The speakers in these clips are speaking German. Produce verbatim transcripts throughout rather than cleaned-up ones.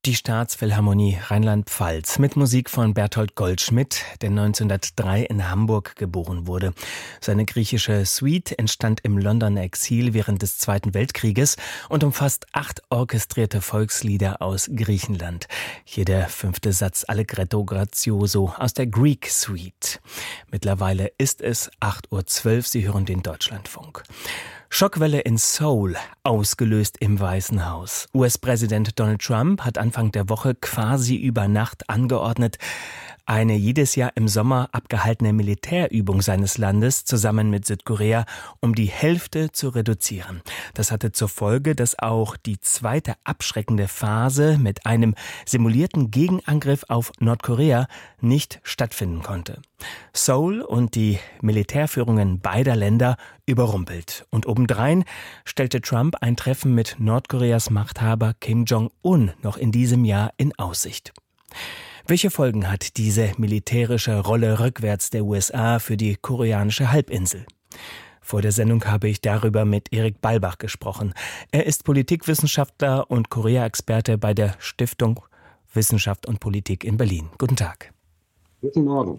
Die Staatsphilharmonie Rheinland-Pfalz mit Musik von Bertolt Goldschmidt, der neunzehnhundertdrei in Hamburg geboren wurde. Seine griechische Suite entstand im Londoner Exil während des Zweiten Weltkrieges und umfasst acht orchestrierte Volkslieder aus Griechenland. Hier der fünfte Satz Allegretto grazioso aus der Greek Suite. Mittlerweile ist es acht Uhr zwölf, Sie hören den Deutschlandfunk. Schockwelle in Seoul, ausgelöst im Weißen Haus. U S-Präsident Donald Trump hat Anfang der Woche quasi über Nacht angeordnet, eine jedes Jahr im Sommer abgehaltene Militärübung seines Landes zusammen mit Südkorea um die Hälfte zu reduzieren. Das hatte zur Folge, dass auch die zweite abschreckende Phase mit einem simulierten Gegenangriff auf Nordkorea nicht stattfinden konnte. Seoul und die Militärführungen beider Länder überrumpelt. Und obendrein stellte Trump ein Treffen mit Nordkoreas Machthaber Kim Jong-un noch in diesem Jahr in Aussicht. Welche Folgen hat diese militärische Rolle rückwärts der U S A für die koreanische Halbinsel? Vor der Sendung habe ich darüber mit Erik Balbach gesprochen. Er ist Politikwissenschaftler und Korea-Experte bei der Stiftung Wissenschaft und Politik in Berlin. Guten Tag. Guten Morgen.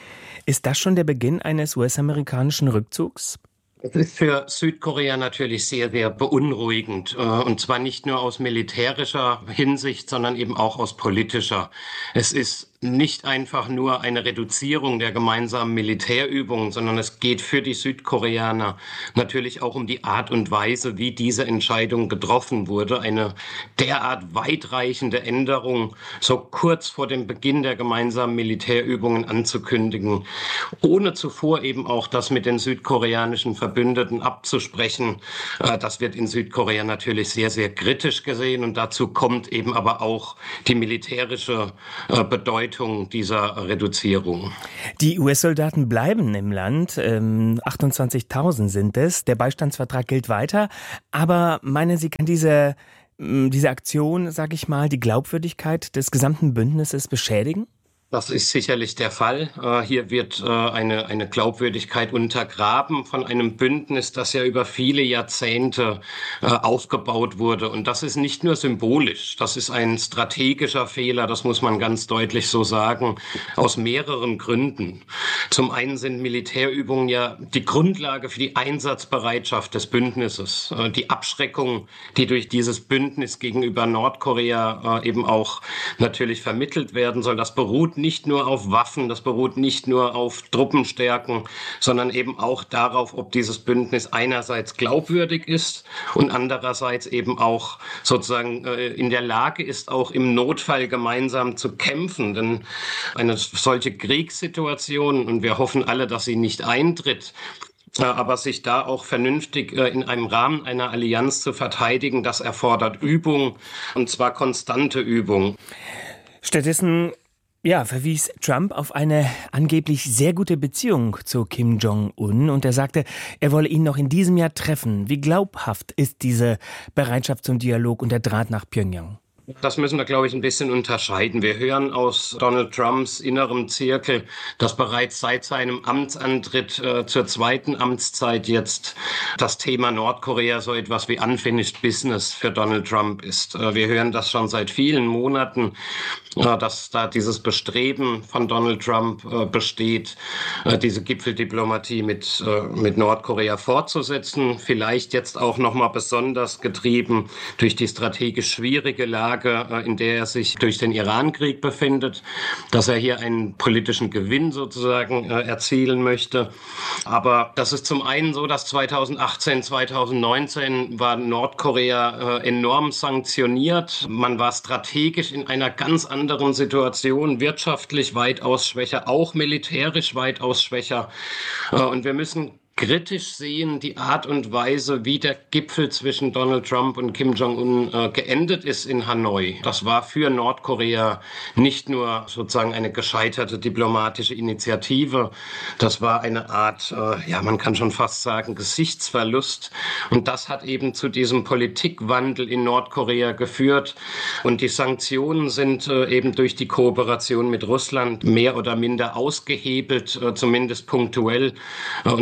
Ist das schon der Beginn eines U S-amerikanischen Rückzugs? Es ist für Südkorea natürlich sehr, sehr beunruhigend. Und zwar nicht nur aus militärischer Hinsicht, sondern eben auch aus politischer. Es ist nicht einfach nur eine Reduzierung der gemeinsamen Militärübungen, sondern es geht für die Südkoreaner natürlich auch um die Art und Weise, wie diese Entscheidung getroffen wurde. Eine derart weitreichende Änderung so kurz vor dem Beginn der gemeinsamen Militärübungen anzukündigen, ohne zuvor eben auch das mit den südkoreanischen Verbündeten abzusprechen. Das wird in Südkorea natürlich sehr, sehr kritisch gesehen und dazu kommt eben aber auch die militärische Bedeutung dieser Reduzierung. Die U S-Soldaten bleiben im Land, ähm, achtundzwanzigtausend sind es. Der Beistandsvertrag gilt weiter. Aber meinen Sie, kann diese, diese Aktion, sage ich mal, die Glaubwürdigkeit des gesamten Bündnisses beschädigen? Das ist sicherlich der Fall. Hier wird eine, eine Glaubwürdigkeit untergraben von einem Bündnis, das ja über viele Jahrzehnte aufgebaut wurde. Und das ist nicht nur symbolisch, das ist ein strategischer Fehler, das muss man ganz deutlich so sagen, aus mehreren Gründen. Zum einen sind Militärübungen ja die Grundlage für die Einsatzbereitschaft des Bündnisses. Die Abschreckung, die durch dieses Bündnis gegenüber Nordkorea eben auch natürlich vermittelt werden soll, das beruht nicht nur auf Waffen, das beruht nicht nur auf Truppenstärken, sondern eben auch darauf, ob dieses Bündnis einerseits glaubwürdig ist und andererseits eben auch sozusagen in der Lage ist, auch im Notfall gemeinsam zu kämpfen. Denn eine solche Kriegssituation, und wir hoffen alle, dass sie nicht eintritt, aber sich da auch vernünftig in einem Rahmen einer Allianz zu verteidigen, das erfordert Übung, und zwar konstante Übung. Stattdessen Ja, verwies Trump auf eine angeblich sehr gute Beziehung zu Kim Jong-un und er sagte, er wolle ihn noch in diesem Jahr treffen. Wie glaubhaft ist diese Bereitschaft zum Dialog und der Draht nach Pyongyang? Das müssen wir, glaube ich, ein bisschen unterscheiden. Wir hören aus Donald Trumps innerem Zirkel, dass bereits seit seinem Amtsantritt äh, zur zweiten Amtszeit jetzt das Thema Nordkorea so etwas wie Unfinished Business für Donald Trump ist. Äh, wir hören das schon seit vielen Monaten, äh, dass da dieses Bestreben von Donald Trump äh, besteht, äh, diese Gipfeldiplomatie mit, äh, mit Nordkorea fortzusetzen. Vielleicht jetzt auch nochmal besonders getrieben durch die strategisch schwierige Lage, in der er sich durch den Iran-Krieg befindet, dass er hier einen politischen Gewinn sozusagen äh, erzielen möchte. Aber das ist zum einen so, dass zweitausendachtzehn, zweitausendneunzehn war Nordkorea äh, enorm sanktioniert. Man war strategisch in einer ganz anderen Situation, wirtschaftlich weitaus schwächer, auch militärisch weitaus schwächer. Äh, und wir müssen kritisch sehen die Art und Weise, wie der Gipfel zwischen Donald Trump und Kim Jong-un äh, geendet ist in Hanoi. Das war für Nordkorea nicht nur sozusagen eine gescheiterte diplomatische Initiative, das war eine Art, äh, ja, man kann schon fast sagen, Gesichtsverlust. Und das hat eben zu diesem Politikwandel in Nordkorea geführt. Und die Sanktionen sind äh, eben durch die Kooperation mit Russland mehr oder minder ausgehebelt, äh, zumindest punktuell. Äh, und das zeigt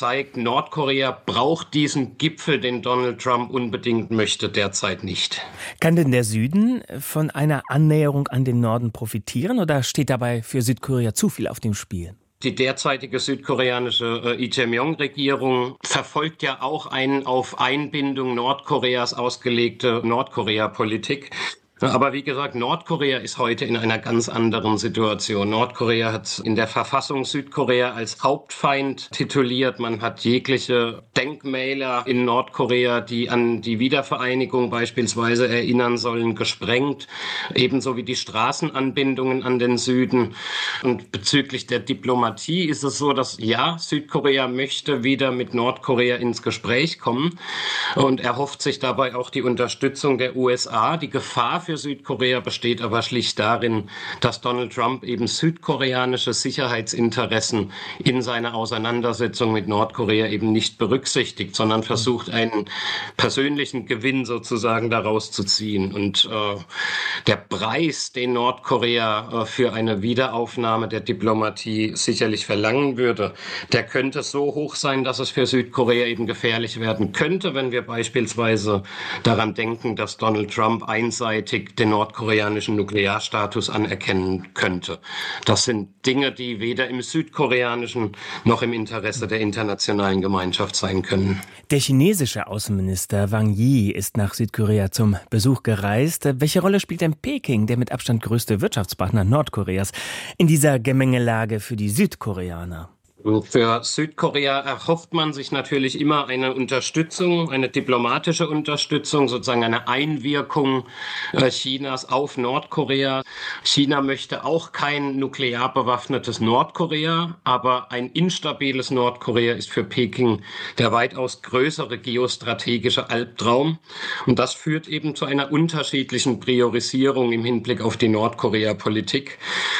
zeigt, Nordkorea braucht diesen Gipfel, den Donald Trump unbedingt möchte, derzeit nicht. Kann denn der Süden von einer Annäherung an den Norden profitieren oder steht dabei für Südkorea zu viel auf dem Spiel? Die derzeitige südkoreanische äh, Lee Jae-myung-Regierung verfolgt ja auch eine auf Einbindung Nordkoreas ausgelegte Nordkorea-Politik. Aber wie gesagt, Nordkorea ist heute in einer ganz anderen Situation. Nordkorea hat in der Verfassung Südkorea als Hauptfeind tituliert. Man hat jegliche Denkmäler in Nordkorea, die an die Wiedervereinigung beispielsweise erinnern sollen, gesprengt. Ebenso wie die Straßenanbindungen an den Süden. Und bezüglich der Diplomatie ist es so, dass ja, Südkorea möchte wieder mit Nordkorea ins Gespräch kommen. Und er hofft sich dabei auch die Unterstützung der U S A. Die Gefahr für Für Südkorea besteht aber schlicht darin, dass Donald Trump eben südkoreanische Sicherheitsinteressen in seiner Auseinandersetzung mit Nordkorea eben nicht berücksichtigt, sondern versucht, einen persönlichen Gewinn sozusagen daraus zu ziehen. Und äh, der Preis, den Nordkorea äh, für eine Wiederaufnahme der Diplomatie sicherlich verlangen würde, der könnte so hoch sein, dass es für Südkorea eben gefährlich werden könnte, wenn wir beispielsweise daran denken, dass Donald Trump einseitig den nordkoreanischen Nuklearstatus anerkennen könnte. Das sind Dinge, die weder im südkoreanischen noch im Interesse der internationalen Gemeinschaft sein können. Der chinesische Außenminister Wang Yi ist nach Südkorea zum Besuch gereist. Welche Rolle spielt denn Peking, der mit Abstand größte Wirtschaftspartner Nordkoreas, in dieser Gemengelage für die Südkoreaner? Für Südkorea erhofft man sich natürlich immer eine Unterstützung, eine diplomatische Unterstützung, sozusagen eine Einwirkung Chinas auf Nordkorea. China möchte auch kein nuklear bewaffnetes Nordkorea, aber ein instabiles Nordkorea ist für Peking der weitaus größere geostrategische Albtraum. Und das führt eben zu einer unterschiedlichen Priorisierung im Hinblick auf die Nordkorea-Politik.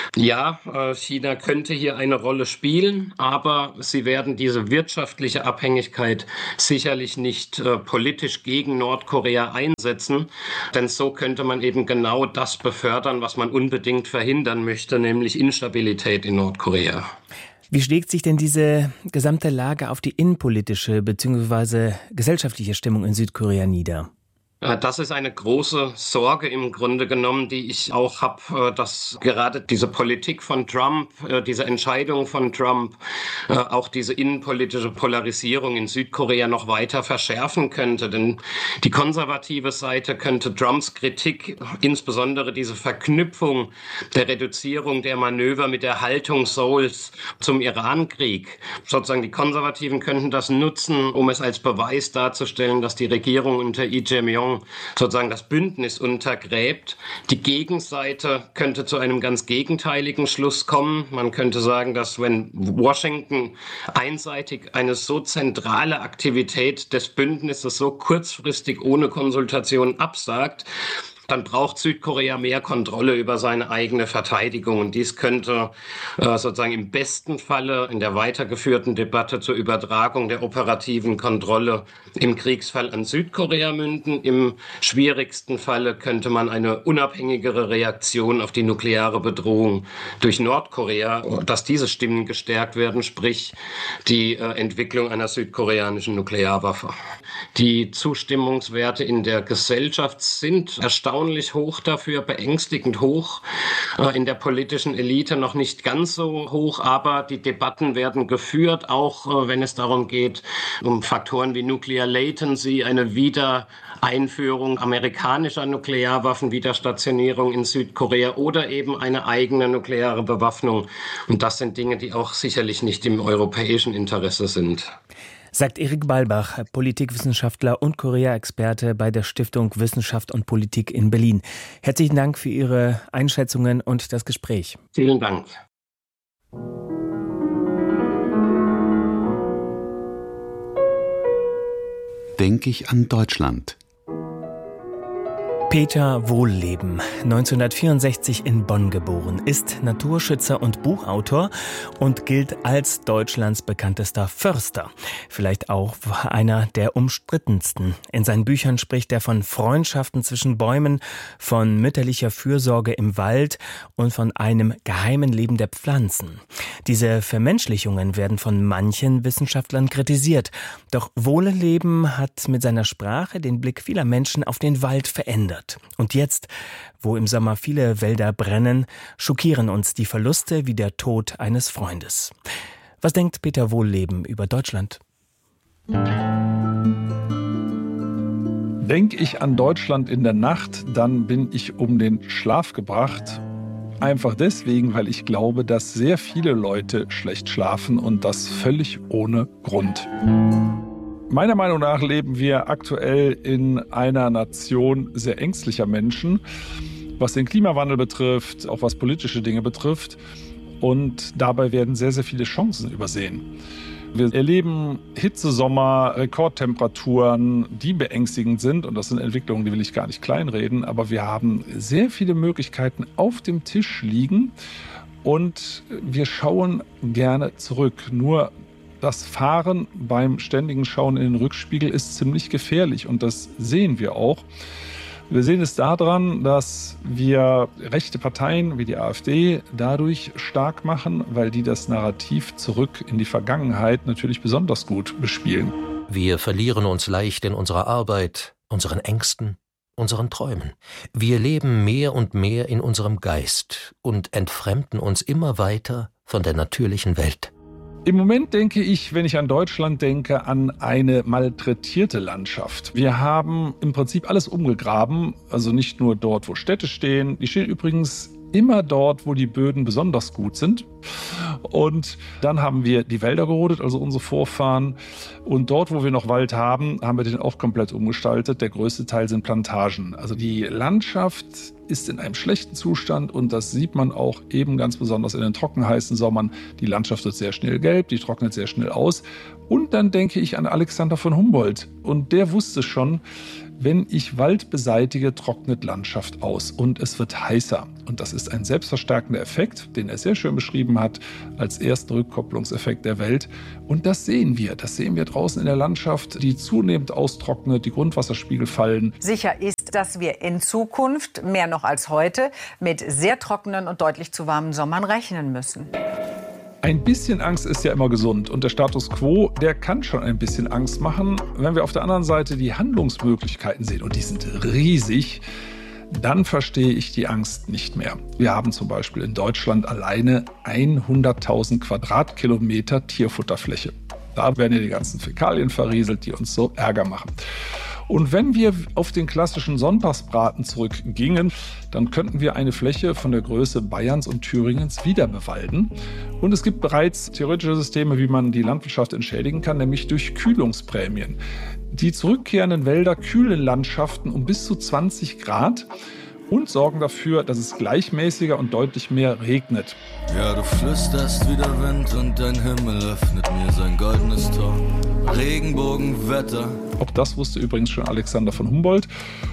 Ja, China könnte hier eine Rolle spielen, aber sie werden diese wirtschaftliche Abhängigkeit sicherlich nicht äh, politisch gegen Nordkorea einsetzen, denn so könnte man eben genau das befördern, was man unbedingt verhindern möchte, nämlich Instabilität in Nordkorea. Wie schlägt sich denn diese gesamte Lage auf die innenpolitische bzw. gesellschaftliche Stimmung in Südkorea nieder? Das ist eine große Sorge im Grunde genommen, die ich auch habe, dass gerade diese Politik von Trump, diese Entscheidung von Trump, auch diese innenpolitische Polarisierung in Südkorea noch weiter verschärfen könnte. Denn die konservative Seite könnte Trumps Kritik, insbesondere diese Verknüpfung der Reduzierung der Manöver mit der Haltung Seouls zum Irankrieg, sozusagen die Konservativen könnten das nutzen, um es als Beweis darzustellen, dass die Regierung unter Lee Jae-myung sozusagen das Bündnis untergräbt. Die Gegenseite könnte zu einem ganz gegenteiligen Schluss kommen. Man könnte sagen, dass wenn Washington einseitig eine so zentrale Aktivität des Bündnisses so kurzfristig ohne Konsultation absagt, dann braucht Südkorea mehr Kontrolle über seine eigene Verteidigung. Und dies könnte äh, sozusagen im besten Falle in der weitergeführten Debatte zur Übertragung der operativen Kontrolle im Kriegsfall an Südkorea münden. Im schwierigsten Falle könnte man eine unabhängigere Reaktion auf die nukleare Bedrohung durch Nordkorea, dass diese Stimmen gestärkt werden, sprich die äh, Entwicklung einer südkoreanischen Nuklearwaffe. Die Zustimmungswerte in der Gesellschaft sind erstaunlich hoch dafür, beängstigend hoch. In der politischen Elite noch nicht ganz so hoch, aber die Debatten werden geführt, auch wenn es darum geht, um Faktoren wie Nuclear Latency, eine Wiedereinführung amerikanischer Nuklearwaffen, Wiederstationierung in Südkorea oder eben eine eigene nukleare Bewaffnung. Und das sind Dinge, die auch sicherlich nicht im europäischen Interesse sind. Sagt Erik Balbach, Politikwissenschaftler und Korea-Experte bei der Stiftung Wissenschaft und Politik in Berlin. Herzlichen Dank für Ihre Einschätzungen und das Gespräch. Vielen Dank. Denke ich an Deutschland. Peter Wohlleben, neunzehnhundertvierundsechzig in Bonn geboren, ist Naturschützer und Buchautor und gilt als Deutschlands bekanntester Förster. Vielleicht auch einer der umstrittensten. In seinen Büchern spricht er von Freundschaften zwischen Bäumen, von mütterlicher Fürsorge im Wald und von einem geheimen Leben der Pflanzen. Diese Vermenschlichungen werden von manchen Wissenschaftlern kritisiert. Doch Wohlleben hat mit seiner Sprache den Blick vieler Menschen auf den Wald verändert. Und jetzt, wo im Sommer viele Wälder brennen, schockieren uns die Verluste wie der Tod eines Freundes. Was denkt Peter Wohlleben über Deutschland? Denke ich an Deutschland in der Nacht, dann bin ich um den Schlaf gebracht. Einfach deswegen, weil ich glaube, dass sehr viele Leute schlecht schlafen und das völlig ohne Grund. Meiner Meinung nach leben wir aktuell in einer Nation sehr ängstlicher Menschen, was den Klimawandel betrifft, auch was politische Dinge betrifft. Und dabei werden sehr, sehr viele Chancen übersehen. Wir erleben Hitzesommer, Rekordtemperaturen, die beängstigend sind. Und das sind Entwicklungen, die will ich gar nicht kleinreden. Aber wir haben sehr viele Möglichkeiten auf dem Tisch liegen. Und wir schauen gerne zurück. Nur das Fahren beim ständigen Schauen in den Rückspiegel ist ziemlich gefährlich und das sehen wir auch. Wir sehen es daran, dass wir rechte Parteien wie die AfD dadurch stark machen, weil die das Narrativ zurück in die Vergangenheit natürlich besonders gut bespielen. Wir verlieren uns leicht in unserer Arbeit, unseren Ängsten, unseren Träumen. Wir leben mehr und mehr in unserem Geist und entfremden uns immer weiter von der natürlichen Welt. Im Moment denke ich, wenn ich an Deutschland denke, an eine malträtierte Landschaft. Wir haben im Prinzip alles umgegraben, also nicht nur dort, wo Städte stehen. Die stehen übrigens immer dort, wo die Böden besonders gut sind. Und dann haben wir die Wälder gerodet, also unsere Vorfahren. Und dort, wo wir noch Wald haben, haben wir den auch komplett umgestaltet. Der größte Teil sind Plantagen. Also die Landschaft ist in einem schlechten Zustand und das sieht man auch eben ganz besonders in den trockenheißen Sommern. Die Landschaft wird sehr schnell gelb, die trocknet sehr schnell aus. Und dann denke ich an Alexander von Humboldt. Und der wusste schon, wenn ich Wald beseitige, trocknet Landschaft aus und es wird heißer. Und das ist ein selbstverstärkender Effekt, den er sehr schön beschrieben hat, als ersten Rückkopplungseffekt der Welt. Und das sehen wir. Das sehen wir draußen in der Landschaft, die zunehmend austrocknet, die Grundwasserspiegel fallen. Sicher ist, dass wir in Zukunft, mehr noch als heute, mit sehr trockenen und deutlich zu warmen Sommern rechnen müssen. Ein bisschen Angst ist ja immer gesund und der Status quo, der kann schon ein bisschen Angst machen. Wenn wir auf der anderen Seite die Handlungsmöglichkeiten sehen und die sind riesig, dann verstehe ich die Angst nicht mehr. Wir haben zum Beispiel in Deutschland alleine hunderttausend Quadratkilometer Tierfutterfläche. Da werden ja die ganzen Fäkalien verrieselt, die uns so Ärger machen. Und wenn wir auf den klassischen Sonntagsbraten zurückgingen, dann könnten wir eine Fläche von der Größe Bayerns und Thüringens wieder bewalden. Und es gibt bereits theoretische Systeme, wie man die Landwirtschaft entschädigen kann, nämlich durch Kühlungsprämien. Die zurückkehrenden Wälder kühlen Landschaften um bis zu zwanzig Grad und sorgen dafür, dass es gleichmäßiger und deutlich mehr regnet. Ja, du flüsterst wie der Wind und dein Himmel öffnet mir sein goldenes Tor. Regenbogenwetter. Auch das wusste übrigens schon Alexander von Humboldt.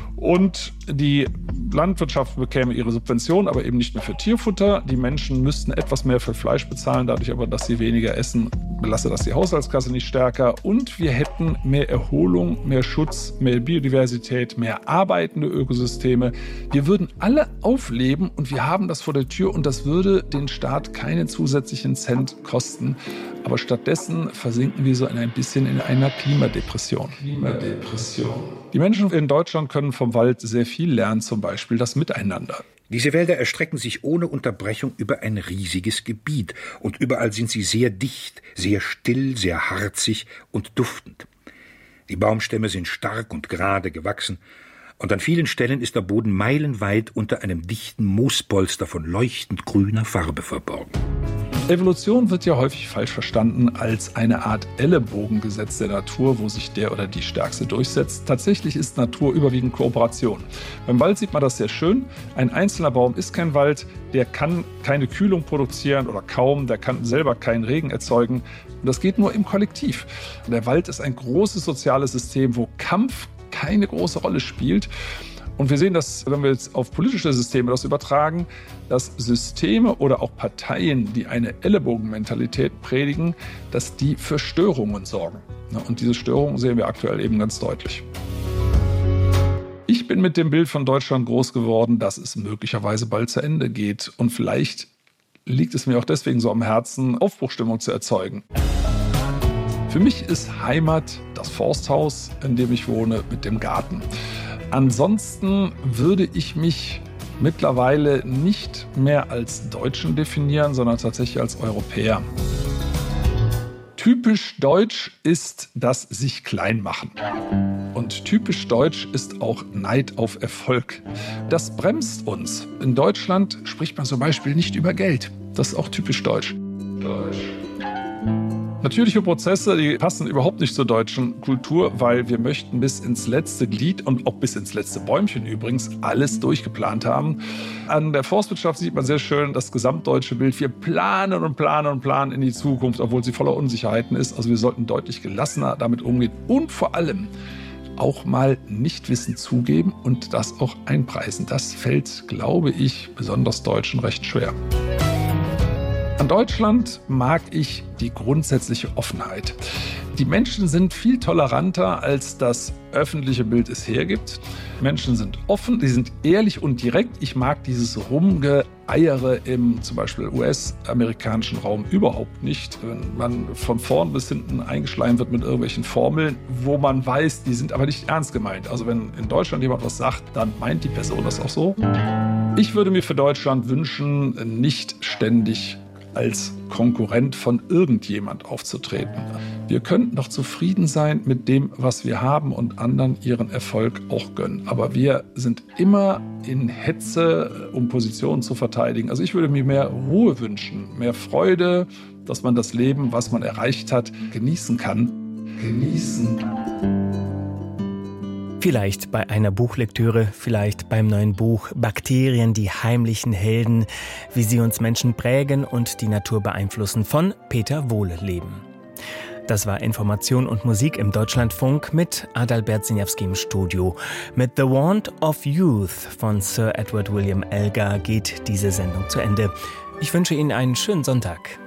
Und die Landwirtschaft bekäme ihre Subvention, aber eben nicht mehr für Tierfutter. Die Menschen müssten etwas mehr für Fleisch bezahlen, dadurch aber, dass sie weniger essen, belasse das die Haushaltskasse nicht stärker. Und wir hätten mehr Erholung, mehr Schutz, mehr Biodiversität, mehr arbeitende Ökosysteme. Wir würden alle aufleben und wir haben das vor der Tür und das würde den Staat keinen zusätzlichen Cent kosten. Aber stattdessen versinken wir so ein bisschen in einer Klimadepression. Klimadepression. Die Menschen in Deutschland können vom Wald sehr viel lernen, zum Beispiel das Miteinander. Diese Wälder erstrecken sich ohne Unterbrechung über ein riesiges Gebiet und überall sind sie sehr dicht, sehr still, sehr harzig und duftend. Die Baumstämme sind stark und gerade gewachsen und an vielen Stellen ist der Boden meilenweit unter einem dichten Moospolster von leuchtend grüner Farbe verborgen. Evolution wird ja häufig falsch verstanden als eine Art Ellenbogengesetz der Natur, wo sich der oder die Stärkste durchsetzt. Tatsächlich ist Natur überwiegend Kooperation. Beim Wald sieht man das sehr schön. Ein einzelner Baum ist kein Wald, der kann keine Kühlung produzieren oder kaum, der kann selber keinen Regen erzeugen. Und das geht nur im Kollektiv. Der Wald ist ein großes soziales System, wo Kampf keine große Rolle spielt. Und wir sehen das, wenn wir jetzt auf politische Systeme das übertragen, dass Systeme oder auch Parteien, die eine Ellenbogenmentalität predigen, dass die für Störungen sorgen. Und diese Störungen sehen wir aktuell eben ganz deutlich. Ich bin mit dem Bild von Deutschland groß geworden, dass es möglicherweise bald zu Ende geht. Und vielleicht liegt es mir auch deswegen so am Herzen, Aufbruchstimmung zu erzeugen. Für mich ist Heimat das Forsthaus, in dem ich wohne, mit dem Garten. Ansonsten würde ich mich mittlerweile nicht mehr als Deutschen definieren, sondern tatsächlich als Europäer. Typisch deutsch ist das sich klein machen. Und typisch deutsch ist auch Neid auf Erfolg. Das bremst uns. In Deutschland spricht man zum Beispiel nicht über Geld. Das ist auch typisch deutsch. Deutsch. Natürliche Prozesse, die passen überhaupt nicht zur deutschen Kultur, weil wir möchten bis ins letzte Glied und auch bis ins letzte Bäumchen übrigens alles durchgeplant haben. An der Forstwirtschaft sieht man sehr schön das gesamtdeutsche Bild. Wir planen und planen und planen in die Zukunft, obwohl sie voller Unsicherheiten ist. Also wir sollten deutlich gelassener damit umgehen und vor allem auch mal Nichtwissen zugeben und das auch einpreisen. Das fällt, glaube ich, besonders Deutschen recht schwer. An Deutschland mag ich die grundsätzliche Offenheit. Die Menschen sind viel toleranter, als das öffentliche Bild es hergibt. Menschen sind offen, sie sind ehrlich und direkt. Ich mag dieses Rumgeeiere im zum Beispiel U S-amerikanischen Raum überhaupt nicht. Wenn man von vorn bis hinten eingeschleimt wird mit irgendwelchen Formeln, wo man weiß, die sind aber nicht ernst gemeint. Also wenn in Deutschland jemand was sagt, dann meint die Person das auch so. Ich würde mir für Deutschland wünschen, nicht ständig als Konkurrent von irgendjemand aufzutreten. Wir könnten doch zufrieden sein mit dem, was wir haben und anderen ihren Erfolg auch gönnen. Aber wir sind immer in Hetze, um Positionen zu verteidigen. Also ich würde mir mehr Ruhe wünschen, mehr Freude, dass man das Leben, was man erreicht hat, genießen kann. Genießen. Vielleicht bei einer Buchlektüre, vielleicht beim neuen Buch Bakterien, die heimlichen Helden, wie sie uns Menschen prägen und die Natur beeinflussen, von Peter Wohlleben. Das war Information und Musik im Deutschlandfunk mit Adalbert Siniawski im Studio. Mit The Wand of Youth von Sir Edward William Elgar geht diese Sendung zu Ende. Ich wünsche Ihnen einen schönen Sonntag.